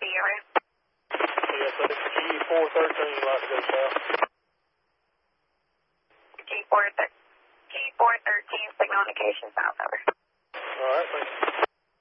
the area? Yes, it's G413, like to go south. G413, signal indication south, over. All right, thank you.